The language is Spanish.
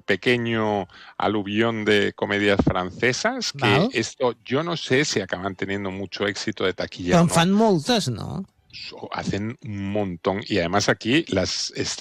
pequeño aluvión de comedias francesas, que esto yo no sé si acaban teniendo mucho éxito de taquilla o no. En fan moltes, no? Hacen un montón, y además aquí las